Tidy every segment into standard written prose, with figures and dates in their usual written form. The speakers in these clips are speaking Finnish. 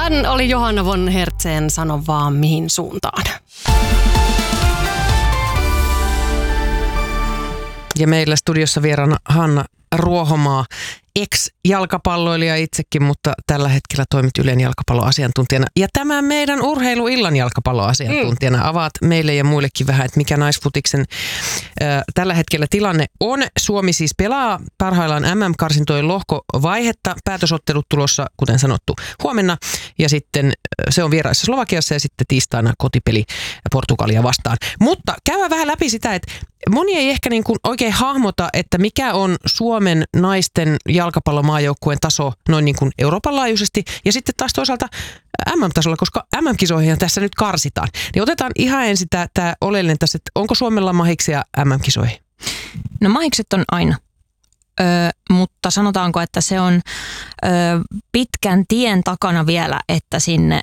Hän oli Johanna von Hertzen, sano vaan mihin suuntaan. Ja meillä studiossa vieraana Hanna Ruohomaa, ex-jalkapalloilija itsekin, mutta tällä hetkellä toimit Ylen jalkapalloasiantuntijana. Ja tämän meidän urheiluillan jalkapalloasiantuntijana avaat meille ja muillekin vähän, että mikä naisfutiksen tällä hetkellä tilanne on. Suomi siis pelaa parhaillaan MM-karsintojen lohkovaihetta. Päätösottelut tulossa, kuten sanottu, huomenna. Ja sitten se on vieraissa Slovakiassa ja sitten tiistaina kotipeli Portugalia vastaan. Mutta käydään vähän läpi sitä, että moni ei ehkä niin kuin oikein hahmota, että mikä on Suomen naisten jalkapallomaajoukkueen taso noin niin kuin Euroopan laajuisesti ja sitten taas toisaalta MM-tasolla, koska MM-kisoihin tässä nyt karsitaan. Niin otetaan ihan ensin tämä oleellinen tässä, että onko Suomella mahiksia MM-kisoihin? No mahikset on aina, mutta sanotaanko, että se on pitkän tien takana vielä, että sinne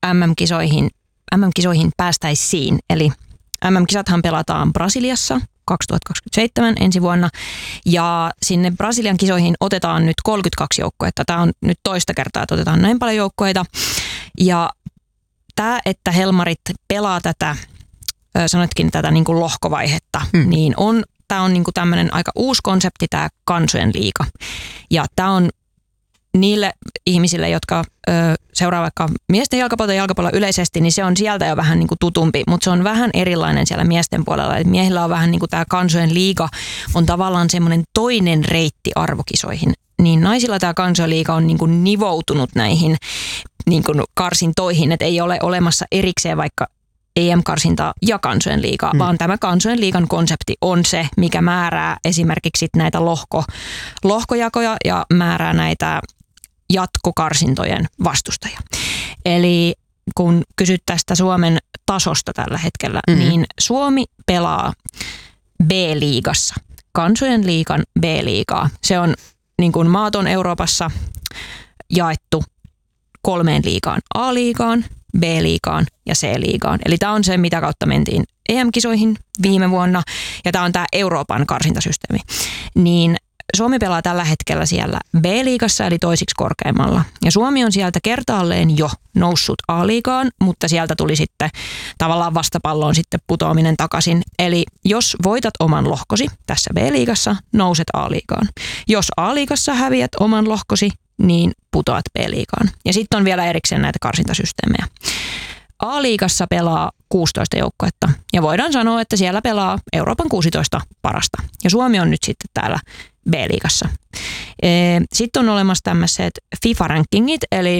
MM-kisoihin päästäisiin. Eli MM-kisathan pelataan Brasiliassa 2027 ensi vuonna ja sinne Brasilian kisoihin otetaan nyt 32 joukkuetta. Tämä on nyt toista kertaa, että otetaan näin paljon joukkueita. Ja tämä, että Helmarit pelaa tätä, sanoitkin tätä niin kuin lohkovaihetta, niin tämä on niin kuin tämmöinen aika uusi konsepti, tämä kansojen liiga. Ja tämä on niille ihmisille, jotka seuraa vaikka miesten jalkapalloa yleisesti, niin se on sieltä jo vähän niin kuin tutumpi, mutta se on vähän erilainen siellä miesten puolella. Et miehillä on vähän niin kuin tämä kansojen liiga on tavallaan semmoinen toinen reitti arvokisoihin. Niin naisilla tämä kansojen liiga on niin kuin nivoutunut näihin niin kuin karsintoihin, että ei ole olemassa erikseen vaikka EM-karsintaa ja kansojen liigaa, vaan tämä kansojen liigan konsepti on se, mikä määrää esimerkiksi näitä lohkojakoja ja määrää näitä jatkokarsintojen vastustajia. Eli kun kysyt tästä Suomen tasosta tällä hetkellä, niin Suomi pelaa B-liigassa, kansojen liigan B-liigaa. Se on niin kuin maat on Euroopassa jaettu 3 liigaan, A-liigaan, B-liigaan ja C-liigaan. Eli tämä on se, mitä kautta mentiin EM-kisoihin viime vuonna, ja tämä on tämä Euroopan karsintasysteemi. Niin Suomi pelaa tällä hetkellä siellä B-liigassa, eli toisiksi korkeammalla. Ja Suomi on sieltä kertaalleen jo noussut A-liigaan, mutta sieltä tuli sitten tavallaan vastapalloon sitten putoaminen takaisin. Eli jos voitat oman lohkosi tässä B-liigassa, nouset A-liigaan. Jos A-liigassa häviät oman lohkosi, niin putoat B-liigaan. Ja sitten on vielä erikseen näitä karsintasysteemejä. A-liigassa pelaa 16 joukkuetta ja voidaan sanoa, että siellä pelaa Euroopan 16 parasta. Ja Suomi on nyt sitten täällä B-liigassa. Sitten on olemassa tämmöiset FIFA-rankingit, eli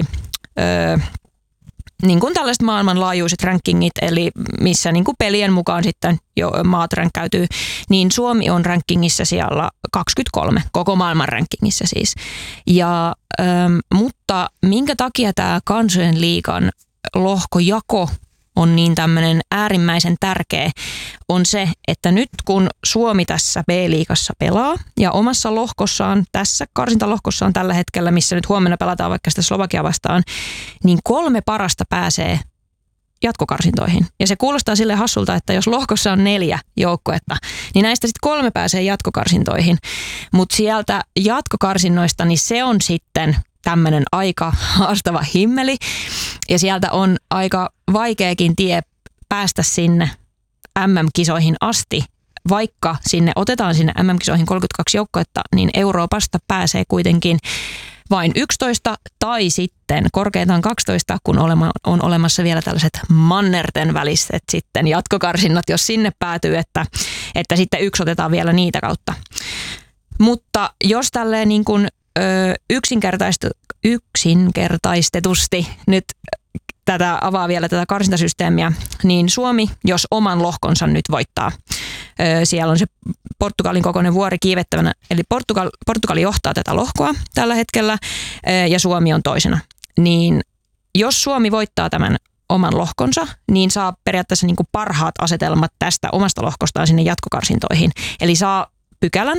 niin kuin tällaiset maailmanlaajuiset rankingit, eli missä niin kuin pelien mukaan sitten jo maat rankkäytyy, niin Suomi on rankingissa siellä 23, koko maailman rankingissa siis. Ja, mutta minkä takia tämä kansojen liigan lohkojako on niin tämmöinen äärimmäisen tärkeä, on se, että nyt kun Suomi tässä B-liigassa pelaa ja omassa lohkossaan, tässä karsintalohkossaan tällä hetkellä, missä nyt huomenna pelataan vaikka sitä Slovakia vastaan, niin 3 parasta pääsee jatkokarsintoihin. Ja se kuulostaa sille hassulta, että jos lohkossa on 4 joukkuetta, niin näistä sitten 3 pääsee jatkokarsintoihin. Mutta sieltä jatkokarsinnoista, niin se on sitten tämmöinen aika haastava himmeli. Ja sieltä on aika vaikeakin tie päästä sinne MM-kisoihin asti. Vaikka otetaan sinne MM-kisoihin 32 joukkuetta, niin Euroopasta pääsee kuitenkin vain 11 tai sitten korkeintaan 12, kun on olemassa vielä tällaiset mannerten väliset sitten jatkokarsinnat, jos sinne päätyy, että sitten 1 otetaan vielä niitä kautta. Mutta jos tälleen niin kuin yksinkertaistetusti nyt avaa vielä tätä karsintasysteemiä, niin Suomi, jos oman lohkonsa nyt voittaa, siellä on se Portugalin kokoinen vuori kiivettävänä, eli Portugali johtaa tätä lohkoa tällä hetkellä ja Suomi on toisena. Niin jos Suomi voittaa tämän oman lohkonsa, niin saa periaatteessa niin kuin parhaat asetelmat tästä omasta lohkostaan sinne jatkokarsintoihin. Eli saa pykälän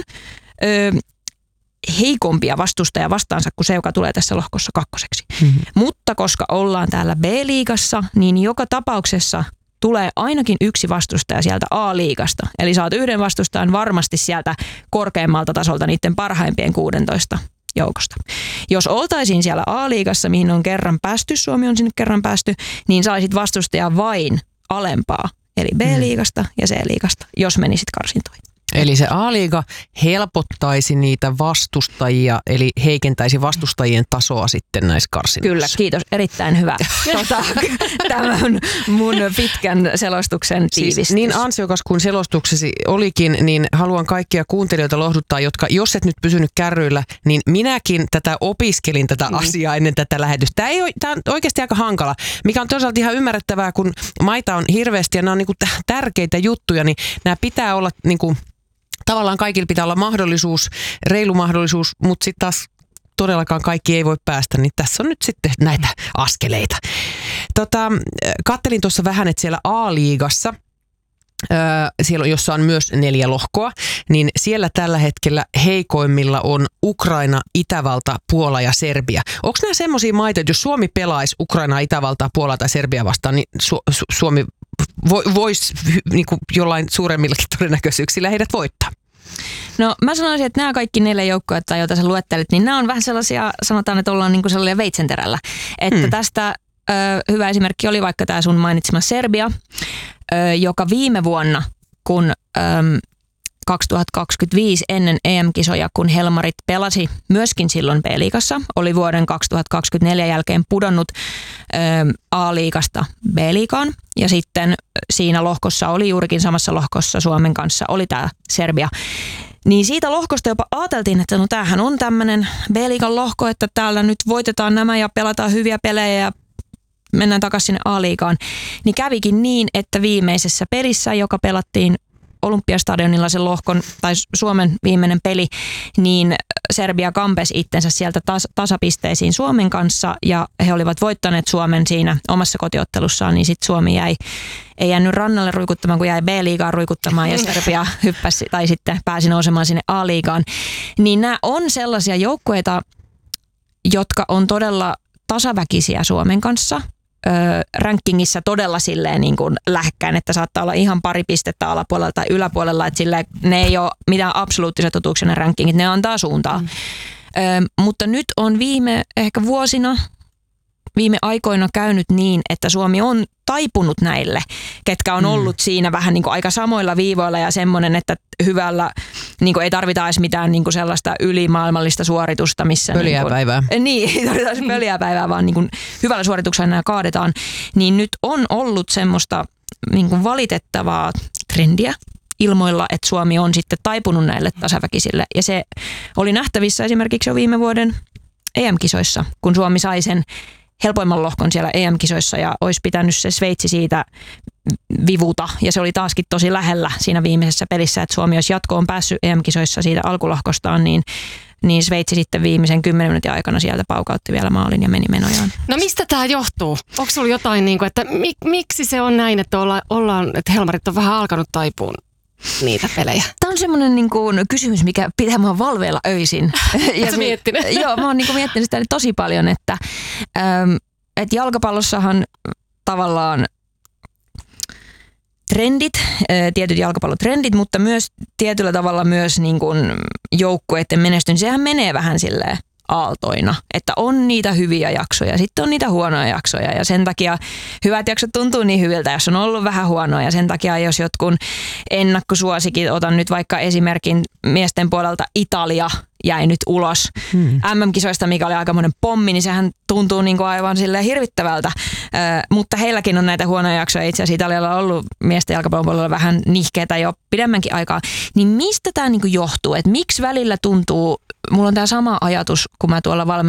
heikompia vastustajia vastaansa kuin se, joka tulee tässä lohkossa 2. Mutta koska ollaan täällä B-liigassa, niin joka tapauksessa tulee ainakin 1 vastustaja sieltä A-liigasta. Eli saat 1 vastustajan varmasti sieltä korkeammalta tasolta niiden parhaimpien 16 joukosta. Jos oltaisiin siellä A-liigassa, mihin on kerran päästy, Suomi on sinne kerran päästy, niin saisit vastustaja vain alempaa, eli B-liigasta ja C-liigasta, jos menisit karsintoihin. Eli se A-liiga helpottaisi niitä vastustajia, eli heikentäisi vastustajien tasoa sitten näissä karsinnoissa. Kyllä, kiitos. Erittäin hyvä. Tämä on mun pitkän selostuksen tiivistys. Siis niin ansiokas kuin selostuksesi olikin, niin haluan kaikkia kuuntelijoita lohduttaa, jotka jos et nyt pysynyt kärryillä, niin minäkin opiskelin tätä asiaa ennen tätä lähetystä. Tämä on oikeasti aika hankala, mikä on toisaalta ihan ymmärrettävää, kun maita on hirveästi ja nämä on niinku tärkeitä juttuja, niin nämä pitää olla niinku tavallaan kaikilla pitää olla mahdollisuus, reilu mahdollisuus, mutta sitten taas todellakaan kaikki ei voi päästä, niin tässä on nyt sitten näitä askeleita. Kattelin tuossa vähän, että siellä A-liigassa, siellä, jossa on myös 4 lohkoa, niin siellä tällä hetkellä heikoimmilla on Ukraina, Itävalta, Puola ja Serbia. Onko nämä semmoisia maita, että jos Suomi pelaisi Ukraina, Itävaltaa, Puolaa tai Serbia vastaan, niin Suomi voisi niin kuin jollain suuremmillakin todennäköisyyksillä heidät voittaa? No mä sanoisin, että nämä kaikki 4 joukkuetta, joita sä luettelit, niin nämä on vähän sellaisia, sanotaan, että ollaan niin kuin sellainen veitsenterällä. Että tästä hyvä esimerkki oli vaikka tämä sun mainitsema Serbia, joka viime vuonna, kun 2025 ennen EM-kisoja, kun Helmarit pelasi myöskin silloin B-liigassa, oli vuoden 2024 jälkeen pudonnut A-liigasta B-liigaan. Ja sitten siinä lohkossa oli juurikin samassa lohkossa Suomen kanssa, oli tämä Serbia. Niin siitä lohkosta jopa ajateltiin, että no tämähän on tämmöinen B-liigan lohko, että täällä nyt voitetaan nämä ja pelataan hyviä pelejä ja mennään takaisin sinne A-liigaan. Niin kävikin niin, että viimeisessä pelissä, joka pelattiin Olympiastadionilla sen lohkon, tai Suomen viimeinen peli, niin Serbia kampesi itsensä sieltä tasapisteisiin Suomen kanssa, ja he olivat voittaneet Suomen siinä omassa kotiottelussaan, niin sitten Suomi ei jäänyt rannalle ruikuttamaan, kun jäi B-liigaan ruikuttamaan, ja Serbia hyppäsi, tai sitten pääsi nousemaan sinne A-liigaan. Niin nämä on sellaisia joukkueita, jotka on todella tasaväkisiä Suomen kanssa, rankingissa todella silleen niin kuin lähekkäin, että saattaa olla ihan pari pistettä alapuolella tai yläpuolella, että silleen, ne ei ole mitään absoluuttisia totuuksia ne rankingit, ne antaa suuntaa. Mutta nyt on viime aikoina käynyt niin, että Suomi on taipunut näille, ketkä on ollut siinä vähän niin kuin aika samoilla viivoilla ja semmoinen, että hyvällä, niin kuin ei tarvita edes mitään niin kuin sellaista ylimaailmallista suoritusta, missä pöliäpäivää. Niin, ei tarvita pöliäpäivää, vaan niin kuin hyvällä suorituksella nämä kaadetaan. Niin nyt on ollut semmoista niin kuin valitettavaa trendiä ilmoilla, että Suomi on sitten taipunut näille tasaväkisille. Ja se oli nähtävissä esimerkiksi jo viime vuoden EM-kisoissa, kun Suomi sai sen helpoimman lohkon siellä EM-kisoissa ja olisi pitänyt se Sveitsi siitä vivuta. Ja se oli taaskin tosi lähellä siinä viimeisessä pelissä, että Suomi olisi jatkoon päässyt EM-kisoissa siitä alkulohkostaan, niin Sveitsi sitten viimeisen 10 minuutin aikana sieltä paukautti vielä maalin ja meni menojaan. No mistä tämä johtuu? Onko sulla jotain, niin kuin, että miksi se on näin, että että Helmarit on vähän alkanut taipuun niitä pelejä? Tämä on semmoinen niin kuin kysymys, mikä pitää mua valveilla öisin. Oletko miettinyt? Joo, mä oon niin kuin miettinyt sitä tosi paljon, että jalkapallossahan tavallaan trendit, tietyt jalkapallotrendit, mutta myös tietyllä tavalla myös niin kuin joukkueiden menestys, sehän menee vähän silleen aaltoina, että on niitä hyviä jaksoja, sitten on niitä huonoja jaksoja ja sen takia hyvät jaksot tuntuu niin hyviltä, jos on ollut vähän huonoja ja sen takia jos jotkun ennakkosuosikin, otan nyt vaikka esimerkin miesten puolelta Italia jäi nyt ulos MM-kisoista, mikä oli aikamoinen pommi, niin sehän tuntuu niin kuin aivan silleen hirvittävältä, mutta heilläkin on näitä huonoja jaksoja, itse asiassa Italialla on ollut miesten jalkapallon puolella vähän nihkeetä jo pidemmänkin aikaa, niin mistä tämä niin kuin johtuu, että miksi välillä tuntuu, mulla on tämä sama ajatus, kun mä tuolla